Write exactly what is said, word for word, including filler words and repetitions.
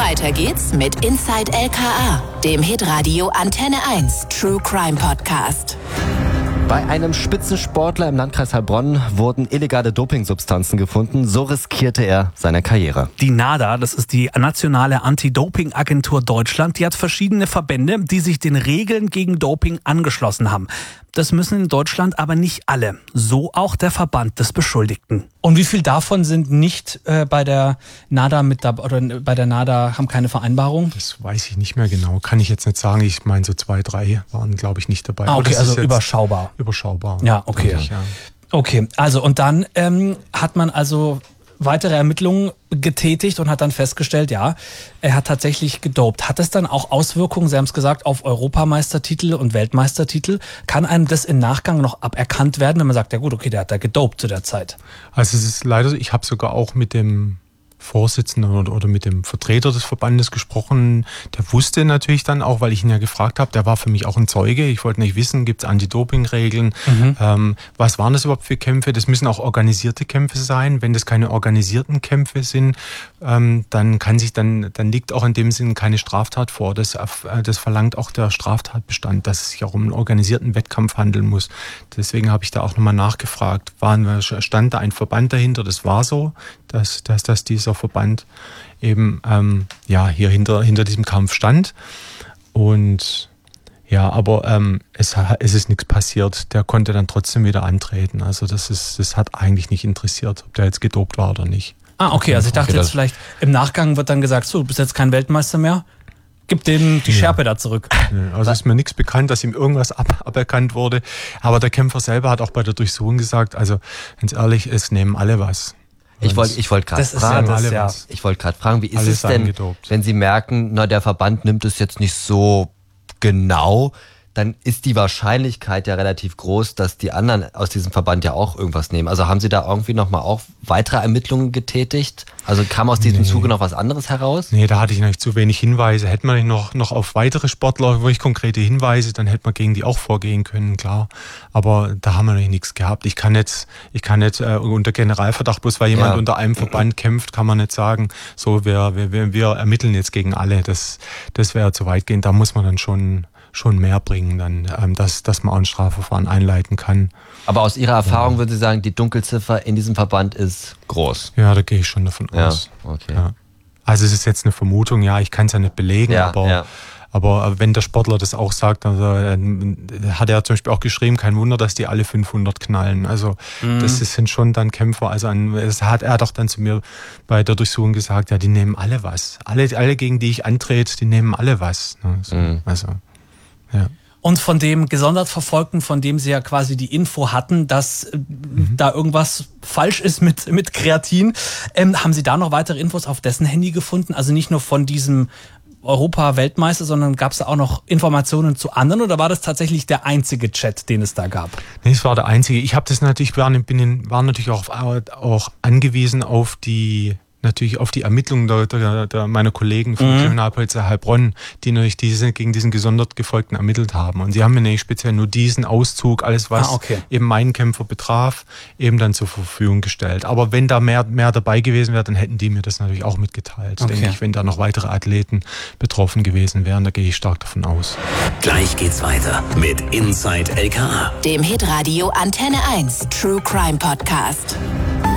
Weiter geht's mit Inside L K A, dem Hitradio Antenne eins True Crime Podcast. Bei einem Spitzensportler im Landkreis Heilbronn wurden illegale Dopingsubstanzen gefunden. So riskierte er seine Karriere. Die NADA, das ist die Nationale Anti-Doping-Agentur Deutschland, die hat verschiedene Verbände, die sich den Regeln gegen Doping angeschlossen haben. Das müssen in Deutschland aber nicht alle. So auch der Verband des Beschuldigten. Und wie viel davon sind nicht äh, bei der NADA mit dabei oder bei der NADA haben keine Vereinbarung? Das weiß ich nicht mehr genau. Kann ich jetzt nicht sagen. Ich meine, so zwei, drei waren, glaube ich, nicht dabei. Ah, okay, also überschaubar. Überschaubar. Ja, okay. Ich, ja. Okay, also und dann ähm, hat man also weitere Ermittlungen getätigt und hat dann festgestellt, ja, er hat tatsächlich gedopt. Hat das dann auch Auswirkungen, Sie haben es gesagt, auf Europameistertitel und Weltmeistertitel? Kann einem das im Nachgang noch aberkannt werden, wenn man sagt, ja gut, okay, der hat da gedopt zu der Zeit? Also es ist leider so, ich habe sogar auch mit dem Vorsitzenden oder, oder mit dem Vertreter des Verbandes gesprochen. Der wusste natürlich dann auch, weil ich ihn ja gefragt habe, der war für mich auch ein Zeuge. Ich wollte nicht wissen, gibt es Anti-Doping-Regeln? Mhm. Ähm, was waren das überhaupt für Kämpfe? Das müssen auch organisierte Kämpfe sein. Wenn das keine organisierten Kämpfe sind, ähm, dann kann sich dann, dann liegt auch in dem Sinn keine Straftat vor. Das, das verlangt auch der Straftatbestand, dass es sich auch um einen organisierten Wettkampf handeln muss. Deswegen habe ich da auch nochmal nachgefragt. War, stand da ein Verband dahinter? Das war so, dass, dass, dass dieser Verband eben ähm, ja, hier hinter, hinter diesem Kampf stand. Und ja, aber ähm, es, es ist nichts passiert. Der konnte dann trotzdem wieder antreten. Also das, ist, das hat eigentlich nicht interessiert, ob der jetzt gedopt war oder nicht. Ah, okay, also ich dachte jetzt vielleicht, im Nachgang wird dann gesagt, so, du bist jetzt kein Weltmeister mehr. Gib dem die Schärpe ja da zurück. Also ist mir nichts bekannt, dass ihm irgendwas ab, aberkannt wurde. Aber der Kämpfer selber hat auch bei der Durchsuchung gesagt, also ganz ehrlich, es nehmen alle was. Ich wollte ich wollte gerade fragen, ja das, ja. ich wollte gerade fragen, wie ist Alles es denn, gedopt. wenn Sie merken, na, der Verband nimmt es jetzt nicht so genau, dann ist die Wahrscheinlichkeit ja relativ groß, dass die anderen aus diesem Verband ja auch irgendwas nehmen. Also haben Sie da irgendwie nochmal auch weitere Ermittlungen getätigt? Also kam aus diesem nee. Zuge noch was anderes heraus? Nee, da hatte ich noch zu wenig Hinweise. Hätte man nicht noch, noch auf weitere Sportler wirklich konkrete Hinweise, dann hätte man gegen die auch vorgehen können, klar. Aber da haben wir noch nichts gehabt. Ich kann jetzt, ich kann jetzt äh, unter Generalverdacht, bloß weil jemand ja. unter einem Verband kämpft, kann man nicht sagen, so wir, wir, wir ermitteln jetzt gegen alle. Das, das wäre zu weit gehend. Da muss man dann schon schon mehr bringen, dann, ähm, dass, dass man auch ein Strafverfahren einleiten kann. Aber aus Ihrer Erfahrung ja. würden Sie sagen, die Dunkelziffer in diesem Verband ist groß? Ja, da gehe ich schon davon ja. aus. Okay. Ja. Also es ist jetzt eine Vermutung, ja, ich kann es ja nicht belegen, ja, aber, ja. aber wenn der Sportler das auch sagt, also, äh, hat er zum Beispiel auch geschrieben, kein Wunder, dass die alle fünfhundert knallen. Also mhm. das sind schon dann Kämpfer. Also an, es hat er doch dann zu mir bei der Durchsuchung gesagt, ja, die nehmen alle was. Alle, alle gegen die ich antrete, die nehmen alle was. Ne? So, mhm. Also ja. Und von dem gesondert Verfolgten, von dem Sie ja quasi die Info hatten, dass mhm. da irgendwas falsch ist mit, mit Kreatin, ähm, haben Sie da noch weitere Infos auf dessen Handy gefunden? Also nicht nur von diesem Europa-Weltmeister, sondern gab es da auch noch Informationen zu anderen oder war das tatsächlich der einzige Chat, den es da gab? Nee, es war der einzige. Ich habe das natürlich, war, bin, war natürlich auch, auch angewiesen auf die natürlich auf die Ermittlungen der, der, der meiner Kollegen von der mhm. Kriminalpolizei Heilbronn, die natürlich diese, gegen diesen gesondert Gefolgten ermittelt haben. Und sie haben mir nämlich speziell nur diesen Auszug, alles was ah, okay. eben meinen Kämpfer betraf, eben dann zur Verfügung gestellt. Aber wenn da mehr, mehr dabei gewesen wäre, dann hätten die mir das natürlich auch mitgeteilt, okay. denke ich, wenn da noch weitere Athleten betroffen gewesen wären, da gehe ich stark davon aus. Gleich geht's weiter mit Inside L K A, dem Hitradio Antenne eins True Crime Podcast.